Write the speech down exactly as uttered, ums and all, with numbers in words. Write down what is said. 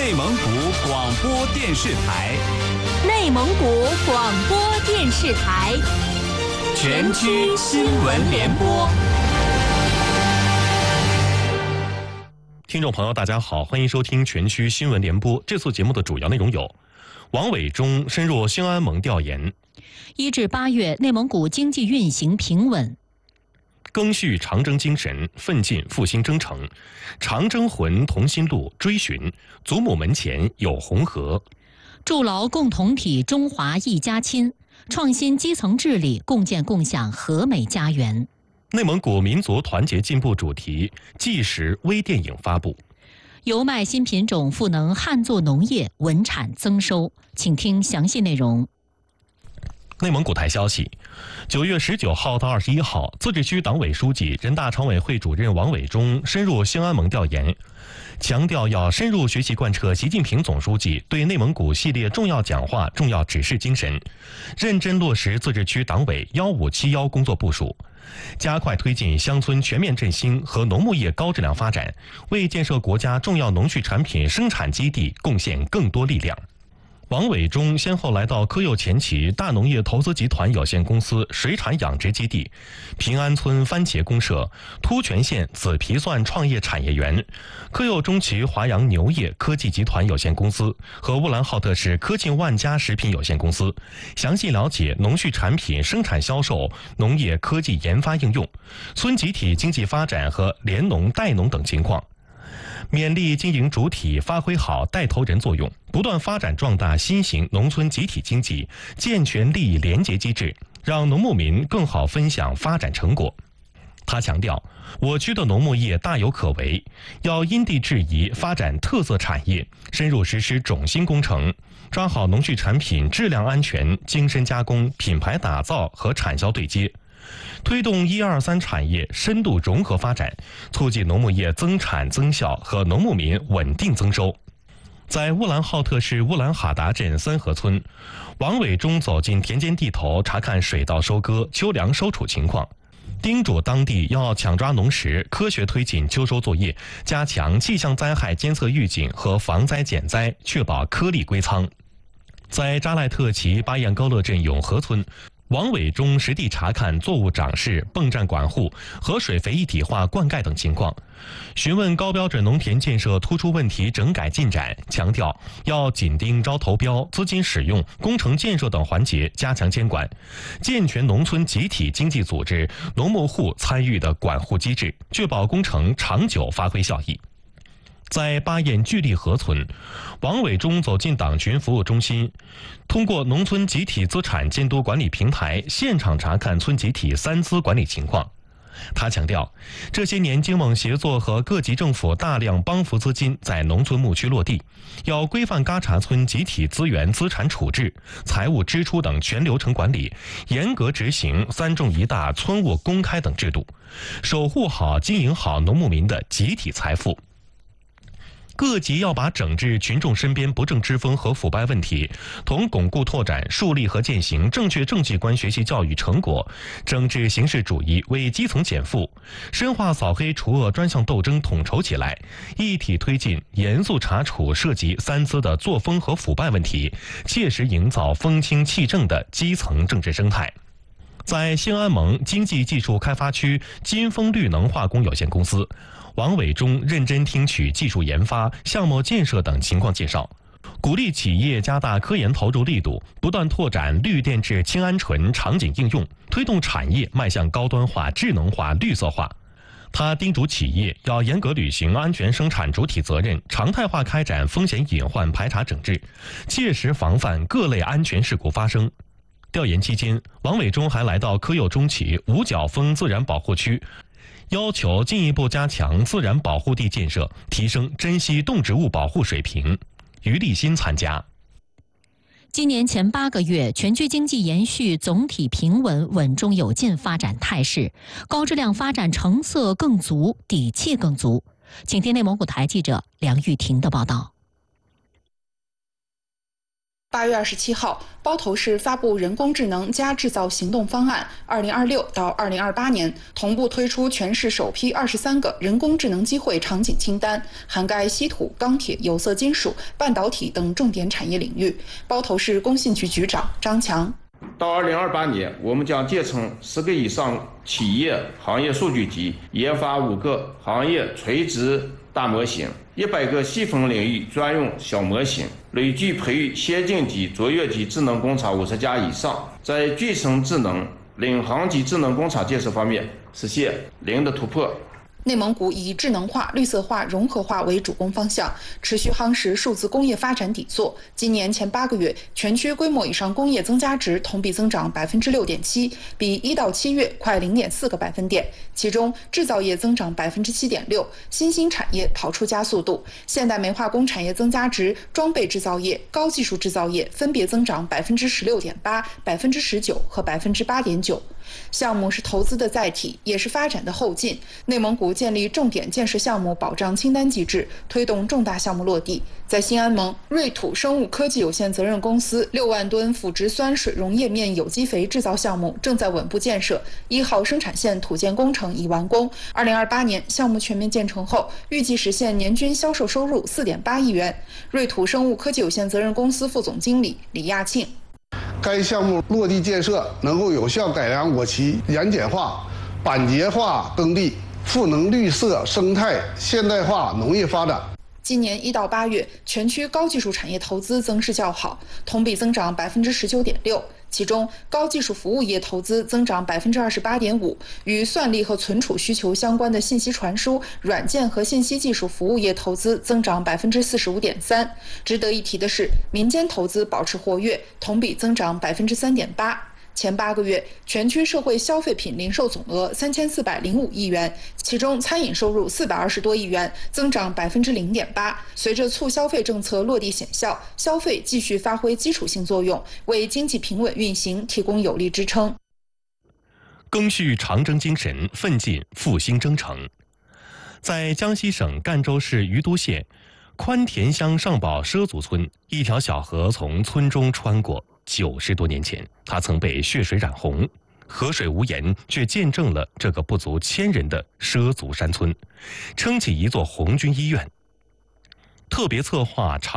内蒙古广播电视台， 内蒙古广播电视台全区新闻联播。 听众朋友，大家好，欢迎收听全区新闻联播。这次节目的主要内容有：王伟忠深入兴安盟调研； 一至八月，内蒙古经济运行平稳； 赓续长征精神，奋进复兴征程，长征魂同心路追寻，祖母门前有红河； 筑牢共同体中华一家亲，创新基层治理，共建共享和美家园。 内蒙古民族团结进步主题纪实微电影发布； 油麦新品种赋能旱作农业，稳产增收。请听详细内容。 内蒙古台消息，九月十九号到二十一号，自治区党委书记、人大常委会主任王伟忠深入兴安盟调研，强调要深入学习贯彻习近平总书记对内蒙古系列重要讲话、重要指示精神，认真落实自治区党委幺五七幺工作部署，加快推进乡村全面振兴和农牧业高质量发展，为建设国家重要农畜产品生产基地贡献更多力量。王伟忠先后来到科幼前旗大农业投资集团有限公司水产养殖基地、平安村番茄公社、突泉县紫皮蒜创业产业园、科幼中旗华阳牛业科技集团有限公司和乌兰浩特市科庆万家食品有限公司，详细了解农畜产品生产销售、农业科技研发应用、村集体经济发展和联农带农等情况，勉励经营主体发挥好带头人作用，不断发展壮大新型农村集体经济，健全利益联结机制，让农牧民更好分享发展成果。他强调，我区的农牧业大有可为，要因地制宜发展特色产业，深入实施种新工程，抓好农畜产品质量安全、精深加工、品牌打造和产销对接，推动一二三产业深度融合发展，促进农牧业增产增效和农牧民稳定增收。在乌兰浩特市乌兰哈达镇三河村，王伟忠走进田间地头，查看水稻收割、秋粮收储情况，叮嘱当地要抢抓农时，科学推进秋收作业，加强气象灾害监测预警和防灾减灾，确保颗粒归仓。在扎赖特旗巴彦高乐镇永和村，王伟忠实地查看作物长势、泵站管护和水肥一体化灌溉等情况，询问高标准农田建设突出问题整改进展，强调要紧盯招投标、资金使用、工程建设等环节加强监管，健全农村集体经济组织、农牧户参与的管护机制，确保工程长久发挥效益。在巴彦聚力河村，王伟忠走进党群服务中心，通过农村集体资产监督管理平台现场查看村集体三资管理情况。他强调，这些年经贸协作和各级政府大量帮扶资金在农村牧区落地，要规范嘎查村集体资源资产处置、财务支出等全流程管理，严格执行三重一大村务公开等制度，守护好、经营好农牧民的集体财富。各级要把整治群众身边不正之风和腐败问题，同巩固拓展、树立和践行正确政绩观学习教育成果，整治形式主义，为基层减负，深化扫黑除恶专项斗争统筹起来，一体推进，严肃查处涉及三资的作风和腐败问题，切实营造风清气正的基层政治生态。在兴安盟经济技术开发区金丰绿能化工有限公司，王伟忠认真听取技术研发、项目建设等情况介绍，鼓励企业加大科研投入力度，不断拓展绿电池氢鹌醇场景应用，推动产业迈向高端化、智能化、绿色化。他叮嘱企业要严格履行安全生产主体责任，常态化开展风险隐患排查整治，切实防范各类安全事故发生。调研期间，王伟忠还来到科幼中旗五角峰自然保护区，要求进一步加强自然保护地建设，提升珍稀动植物保护水平。于立新参加。 今年前八个月，全区经济延续总体平稳、稳中有进发展态势，高质量发展成色更足，底气更足。请听内蒙古台记者梁玉婷的报道。 八月二十七号，包头市发布人工智能加制造行动方案，二零二六到二零二八年同步推出全市首批二十三个人工智能机会场景清单，涵盖稀土、钢铁、有色金属、半导体等重点产业领域。包头市工信局局长张强。 到二零二八年，我们将建成十个以上企业行业数据集，研发五个行业垂直大模型，一百个细分领域专用小模型，累计培育先进级、卓越级智能工厂五十家以上，在具身智能、领航级智能工厂建设方面实现零的突破。 内蒙古以智能化、绿色化、融合化为主攻方向，持续夯实数字工业发展底座。今年前八个月，全区规模以上工业增加值同比增长百分之六点七，比一到七月快零点四个百分点。其中，制造业增长百分之七点六，新兴产业跑出加速度。现代煤化工产业增加值、装备制造业、高技术制造业分别增长百分之十六点八、百分之十九和百分之八点九。项目是投资的载体，也是发展的后劲。内蒙古建立重点建设项目保障清单机制，推动重大项目落地。在新安盟，瑞土生物科技有限责任公司六万吨腐殖酸水溶液面有机肥制造项目正在稳步建设，一号生产线土建工程已完工。二零二八年项目全面建成后，预计实现年均销售收入四点八亿元。瑞土生物科技有限责任公司副总经理李亚庆。 该项目落地建设能够有效改良我旗盐碱化、板结化耕地，赋能绿色生态现代化农业发展。 今年一到八月，全区高技术产业投资增势较好，同比增长百分之十九点六。其中，高技术服务业投资增长百分之二十八点五，与算力和存储需求相关的信息传输、软件和信息技术服务业投资增长百分之四十五点三。值得一提的是，民间投资保持活跃，同比增长百分之三点八。前八个月，全区社会消费品零售总额三千四百零五亿元，其中餐饮收入四百二十多亿元，增长百分之零点八。随着促消费政策落地显效，消费继续发挥基础性作用，为经济平稳运行提供有力支撑。 赓续长征精神，奋进复兴征程。在江西省赣州市余都县宽田乡上堡畲族村，一条小河从村中穿过。九十多年前，它曾被血水染红，河水无言，却见证了这个不足千人的畲族山村撑起一座红军医院。特别策划长